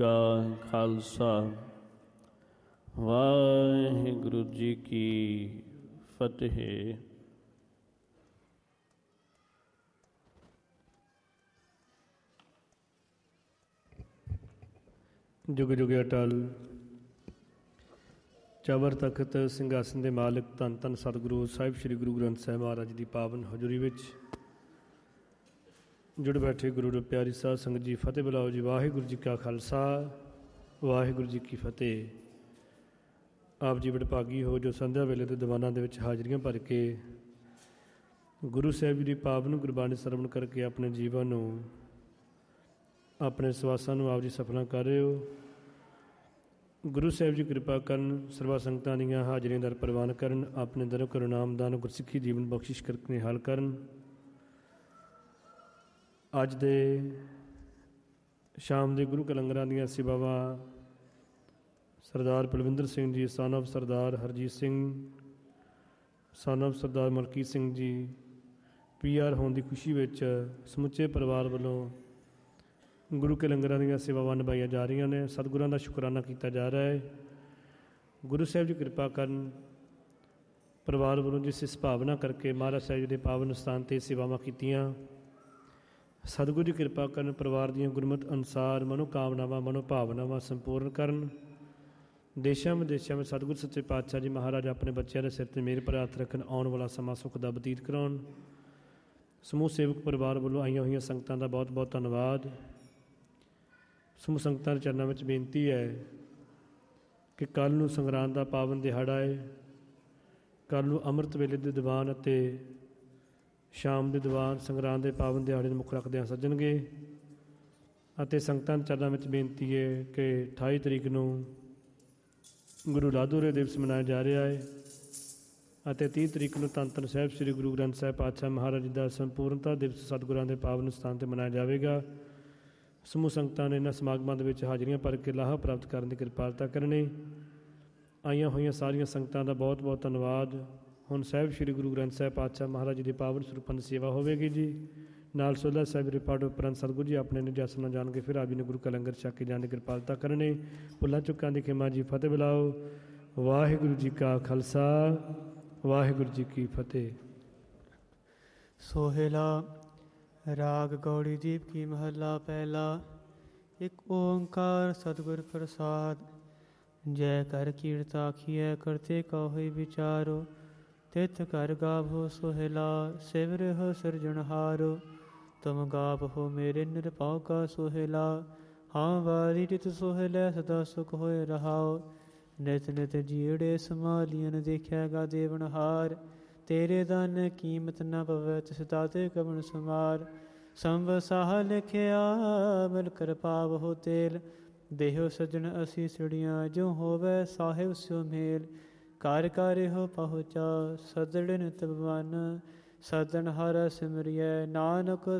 ਕਾ ਖਾਲਸਾ ਵਾਹਿਗੁਰੂ ਜੀ ਕੀ ਫਤਿਹ। ਜੁਗ ਜੁਗ ਅਟਲ ਚਵਰ ਤਖਤ ਸਿੰਘਾਸਨ ਦੇ ਮਾਲਕ ਧੰਨ ਧੰਨ ਸਤਿਗੁਰੂ ਸਾਹਿਬ ਸ੍ਰੀ ਗੁਰੂ ਗ੍ਰੰਥ ਸਾਹਿਬ ਮਹਾਰਾਜ ਦੀ ਪਾਵਨ ਹਜ਼ੂਰੀ ਵਿੱਚ ਜੁੜ ਬੈਠੇ ਗੁਰੂ ਦੇ ਪਿਆਰੀ ਸਾਧ ਸੰਗਤ ਜੀ, ਫਤਿਹ ਬੁਲਾਓ ਜੀ। ਵਾਹਿਗੁਰੂ ਜੀ ਕਾ ਖਾਲਸਾ ਵਾਹਿਗੁਰੂ ਜੀ ਕੀ ਫਤਿਹ। ਆਪ ਜੀ ਵਡਭਾਗੀ ਹੋ ਜੋ ਸੰਧਿਆ ਵੇਲੇ ਦੇ ਦੀਵਾਨਾਂ ਦੇ ਵਿੱਚ ਹਾਜ਼ਰੀਆਂ ਭਰ ਕੇ ਗੁਰੂ ਸਾਹਿਬ ਜੀ ਦੀ ਪਾਵਨ ਗੁਰਬਾਣੀ ਸਰਵਣ ਕਰਕੇ ਆਪਣੇ ਜੀਵਨ ਨੂੰ, ਆਪਣੇ ਸਵਾਸਾਂ ਨੂੰ ਆਪ ਜੀ ਸਫਲਾਂ ਕਰ ਰਹੇ ਹੋ। ਗੁਰੂ ਸਾਹਿਬ ਜੀ ਕਿਰਪਾ ਕਰਨ, ਸਰਬਾ ਸੰਗਤਾਂ ਦੀਆਂ ਹਾਜ਼ਰੀਆਂ ਦਰ ਪ੍ਰਵਾਨ ਕਰਨ, ਆਪਣੇ ਦਰ ਕਰੋ ਨਾਮਦਾਨ ਗੁਰਸਿੱਖੀ ਜੀਵਨ ਬਖਸ਼ਿਸ਼ ਕਰਕੇ ਨਿਹਾਲ ਕਰਨ। ਅੱਜ ਦੇ ਸ਼ਾਮ ਦੇ ਗੁਰੂ ਕਲੰਗਰਾਂ ਦੀਆਂ ਸੇਵਾਵਾਂ ਸਰਦਾਰ Palwinder Singh ji son of Sardar Harjeet Singh son of Sardar Malkit Singh ji PR ਹੋਣ ਦੀ ਖੁਸ਼ੀ ਵਿੱਚ ਸਮੁੱਚੇ ਪਰਿਵਾਰ ਵੱਲੋਂ ਗੁਰੂ ਕੇ ਲੰਗਰਾਂ ਦੀਆਂ ਸੇਵਾਵਾਂ ਨਿਭਾਈਆਂ ਜਾ ਰਹੀਆਂ ਨੇ। ਸਤਿਗੁਰਾਂ ਦਾ ਸ਼ੁਕਰਾਨਾ ਕੀਤਾ ਜਾ ਰਿਹਾ ਹੈ। ਗੁਰੂ ਸਾਹਿਬ ਜੀ ਕਿਰਪਾ ਕਰਨ, ਪਰਿਵਾਰ ਵੱਲੋਂ ਜਿਸ ਇਸ ਭਾਵਨਾ ਕਰਕੇ ਮਹਾਰਾਜ ਸਾਹਿਬ ਜੀ ਦੇ ਪਾਵਨ ਸਥਾਨ 'ਤੇ ਸੇਵਾਵਾਂ ਕੀਤੀਆਂ, ਸਤਿਗੁਰੂ ਜੀ ਕਿਰਪਾ ਕਰਨ, ਪਰਿਵਾਰ ਦੀਆਂ ਗੁਰਮਤਿ ਅਨੁਸਾਰ ਮਨੋਕਾਮਨਾਵਾਂ ਮਨੋਭਾਵਨਾਵਾਂ ਸੰਪੂਰਨ ਕਰਨ। ਦੇਸ਼ਾਂ ਵਿਦੇਸ਼ਾਂ ਵਿੱਚ ਸਤਿਗੁਰੂ ਸੱਚੇ ਪਾਤਸ਼ਾਹ ਜੀ ਮਹਾਰਾਜ ਆਪਣੇ ਬੱਚਿਆਂ ਦੇ ਸਿਰ 'ਤੇ ਮਿਹਰ ਭਰਾ ਹੱਥ ਰੱਖਣ, ਆਉਣ ਵਾਲਾ ਸਮਾਂ ਸੁੱਖ ਦਾ ਬਤੀਤ ਕਰਾਉਣ। ਸਮੂਹ ਸੇਵਕ ਪਰਿਵਾਰ ਵੱਲੋਂ ਆਈਆਂ ਹੋਈਆਂ ਸੰਗਤਾਂ ਦਾ ਬਹੁਤ ਬਹੁਤ ਧੰਨਵਾਦ। ਸਮੂਹ ਸੰਗਤਾਂ ਦੇ ਚਰਨਾਂ ਵਿੱਚ ਬੇਨਤੀ ਹੈ ਕਿ ਕੱਲ੍ਹ ਨੂੰ ਸੰਗਰਾਂਦ ਦਾ ਪਾਵਨ ਦਿਹਾੜਾ ਹੈ। ਕੱਲ੍ਹ ਨੂੰ ਅੰਮ੍ਰਿਤ ਵੇਲੇ ਦੇ ਦੀਵਾਨ ਅਤੇ ਸ਼ਾਮ ਦੇ ਦੀਵਾਨ ਸੰਗਰਾਂਦ ਦੇ ਪਾਵਨ ਦਿਹਾੜੇ ਨੂੰ ਮੁੱਖ ਰੱਖਦਿਆਂ ਸੱਜਣਗੇ। ਅਤੇ ਸੰਗਤਾਂ ਦੇ ਚਰਨਾਂ ਵਿੱਚ ਬੇਨਤੀ ਹੈ ਕਿ 28 ਤਰੀਕ ਨੂੰ ਗੁਰੂ ਲਾਧੂਰੇ ਦਿਵਸ ਮਨਾਇਆ ਜਾ ਰਿਹਾ ਹੈ ਅਤੇ 30 ਤਰੀਕ ਨੂੰ ਧੰਨ ਧੰਨ ਸਾਹਿਬ ਸ੍ਰੀ ਗੁਰੂ ਗ੍ਰੰਥ ਸਾਹਿਬ ਪਾਤਸ਼ਾਹ ਮਹਾਰਾਜ ਜੀ ਦਾ ਸੰਪੂਰਨਤਾ ਦਿਵਸ ਸਤਿਗੁਰਾਂ ਦੇ ਪਾਵਨ ਸਥਾਨ 'ਤੇ ਮਨਾਇਆ ਜਾਵੇਗਾ। ਸਮੂਹ ਸੰਗਤਾਂ ਨੇ ਇਹਨਾਂ ਸਮਾਗਮਾਂ ਦੇ ਵਿੱਚ ਹਾਜ਼ਰੀਆਂ ਭਰ ਕੇ ਲਾਹਾ ਪ੍ਰਾਪਤ ਕਰਨ ਦੀ ਕਿਰਪਾਲਤਾ ਕਰਨੀ। ਆਈਆਂ ਹੋਈਆਂ ਸਾਰੀਆਂ ਸੰਗਤਾਂ ਦਾ ਬਹੁਤ ਬਹੁਤ ਧੰਨਵਾਦ। ਹੁਣ ਸਾਹਿਬ ਸ੍ਰੀ ਗੁਰੂ ਗ੍ਰੰਥ ਸਾਹਿਬ ਪਾਤਸ਼ਾਹ ਮਹਾਰਾਜ ਜੀ ਦੀ ਪਾਵਨ ਸਰੂਪਾਂ ਦੀ ਸੇਵਾ ਹੋਵੇਗੀ ਜੀ। ਨਾਲ ਸੋਲਾ ਸਾਹਿਬ ਰਿਪਾਰਟ ਉਪਰੰਤ ਸਤਿਗੁਰੂ ਜੀ ਆਪਣੇ ਨਿਜਾਸ ਨਾਲ ਜਾਣ ਕੇ ਫਿਰ ਆਪ ਜੀ ਨੇ ਗੁਰੂ ਕਾ ਲੰਗਰ ਛਕ ਕੇ ਜਾਣ ਦੀ ਕਿਰਪਾਲਤਾ ਕਰਨੀ। ਭੁੱਲਾਂ ਚੁੱਕਾਂ ਦੀ ਖਿਮਾ ਜੀ, ਫਤਿਹ ਬੁਲਾਓ। ਵਾਹਿਗੁਰੂ ਜੀ ਕਾ ਖਾਲਸਾ ਵਾਹਿਗੁਰੂ ਜੀ ਕੀ ਫਤਿਹ। ਸੋਹਿਲਾ ਰਾਗ ਗੌੜੀ ਦੀਪ ਕੀ ਮਹੱਲਾ ਪਹਿਲਾ। ਇੱਕ ਓੰਕਾਰ ਸਤਿਗੁਰ ਪ੍ਰਸਾਦ। ਜੈ ਕਰ ਕੀਰਤ ਆਖੀਐ ਕਰਤੇ ਕਾ ਹੋਈ ਵਿਚਾਰੋ। ਤਿਥ ਕਰ ਗਾਵੋ ਸੋਹਿਲਾ ਸਿਵਰਿਹੁ ਸਿਰਜਣਹਾਰੋ। ਤੁਮ ਗਾਵੋ ਮੇਰੇ ਨਿਰਭਉ ਕਾ ਸੋਹਿਲਾ। ਹਾਂ ਵਾਰੀ ਤਿਤ ਸੋਹਿਲਾ ਸਦਾ ਸੁਖ ਹੋਏ ਰਹਾਓ। ਨਿਤ ਨਿਤ ਜੀੜੇ ਸਮਾਲੀਅਨ ਦੇਖਿਆਗਾ ਦੇਵਨਹਾਰ। ਤੇਰੇ ਦਾਨ ਕੀਮਤ ਨ ਪਵੈ ਤਿਸ ਦਾਤੇ ਕਵਣ ਸੁਮਾਰ। ਸੰਵਸਾਹ ਲਿਖਿਆ ਮਿਲ ਕਰ ਪਾਵਹੁ ਤੇਲ। ਦੇਹੋ ਸੱਜਣ ਅਸੀਂ ਸਿੜੀਆਂ ਜੋ ਹੋਵੈ ਸਾਹਿਬ ਸਿਉ ਮੇਲ। ਘਰ ਘਰਿਹੁ ਪਹੁੰਚਾ ਸਦੜਿਨ ਤਬ ਮਨ। ਸਦਨ ਹਰ ਸਿਮਰਿਐ ਨਾਨਕ